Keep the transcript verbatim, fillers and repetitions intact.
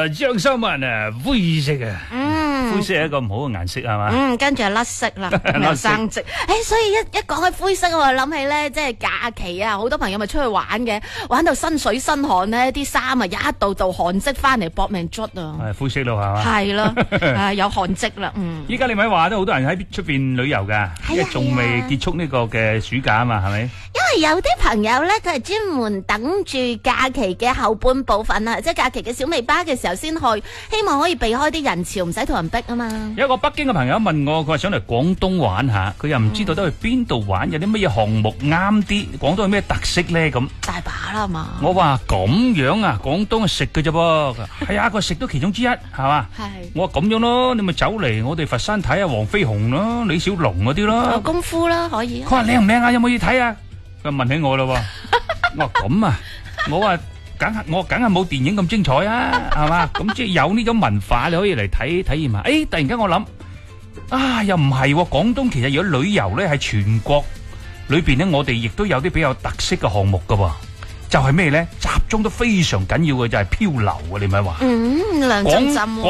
張秀文啊，灰色啊， 嗯， 灰色係一個唔好嘅顏色係嘛？ 嗯，跟住係甩色啦，又生積。誒，所以一一講起灰色，我諗起咧，即係假期啊，好多朋友咪出去玩嘅，玩到身水身汗咧，啲衫啊一道道汗漬翻嚟搏命捽啊。 係灰色咯係嘛？ 係咯，啊有汗漬啦，嗯。 依家你咪話都好多人喺出邊旅遊㗎，因為仲未結束呢個嘅暑假啊嘛，係咪？ 因為有啲朋友咧，佢係專門等住假期嘅後半部分啊，即係假期嘅小尾巴嘅時候先去，希望可以避開啲人潮，唔使同人逼啊嘛。 有一個北京嘅朋友問我，佢話想嚟廣東玩下，佢又唔知道都去邊度玩，有啲乜嘢項目啱啲，廣東有咩特色咧咁？ 大把啦嘛。 我話咁樣啊，廣東係食嘅啫噃，係啊，個食都其中之一，係嘛？係。我話咁樣咯，你咪走嚟我哋佛山睇下黃飛鴻咯、李小龍嗰啲咯。 功夫啦，可以。 佢話靚唔靚啊？有冇嘢睇啊？佢問起我咯，我話咁啊，我話梗係我梗係冇電影咁精彩啊，係嘛？咁即係有呢種文化，你可以嚟睇體驗下。誒，突然間我諗啊，又唔係廣東，其實如果旅遊咧，喺全國裏邊咧，我哋亦都有啲比較特色嘅項目噶，就係咩咧？集中都非常緊要嘅就係漂流啊！你咪話， 嗯，涼浸浸。